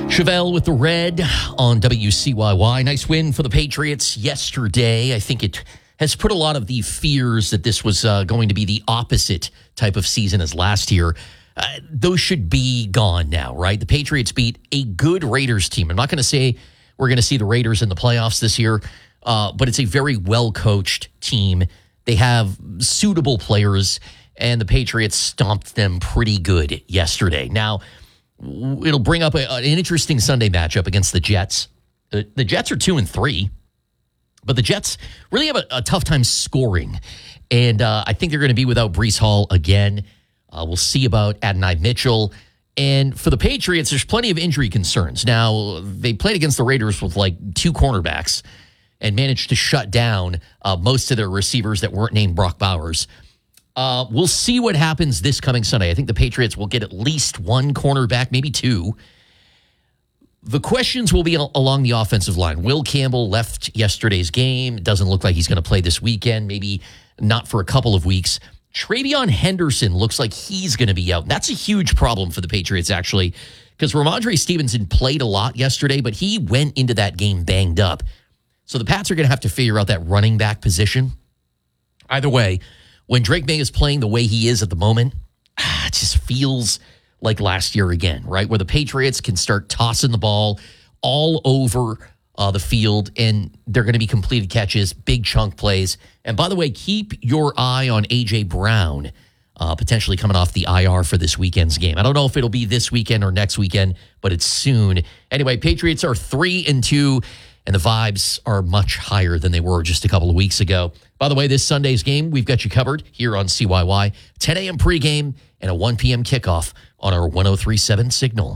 Chevelle with the red on WCYY. Nice win for the Patriots yesterday. I think it has put a lot of the fears that this was going to be the opposite type of season as last year. Those should be gone now, right? The Patriots beat a good Raiders team. I'm not going to say we're going to see the Raiders in the playoffs this year, but it's a very well-coached team. They have suitable players, and the Patriots stomped them pretty good yesterday. Now, it'll bring up an interesting Sunday matchup against the Jets. The Jets are 2-3, but the Jets really have a tough time scoring, and I think they're going to be without Breece Hall again. We'll see about Adonai Mitchell. And for the Patriots, there's plenty of injury concerns. Now, they played against the Raiders with like two cornerbacks and managed to shut down most of their receivers that weren't named Brock Bowers. We'll see what happens this coming Sunday. I think the Patriots will get at least one cornerback, maybe two. The questions will be along the offensive line. Will Campbell left yesterday's game. It doesn't look like he's going to play this weekend, maybe not for a couple of weeks. Travion Henderson looks like he's going to be out. That's a huge problem for the Patriots, actually, because Ramondre Stevenson played a lot yesterday, but he went into that game banged up. So the Pats are going to have to figure out that running back position. Either way, when Drake May is playing the way he is at the moment, it just feels like last year again, right? Where the Patriots can start tossing the ball all over the field, and they're going to be completed catches, big chunk plays. And by the way, keep your eye on A.J. Brown, potentially coming off the IR for this weekend's game. I don't know if it'll be this weekend or next weekend, but it's soon. Anyway, Patriots are 3-2, and the vibes are much higher than they were just a couple of weeks ago. By the way, this Sunday's game, we've got you covered here on CYY. 10 a.m. pregame and a 1 p.m. kickoff on our 103.7 Signal.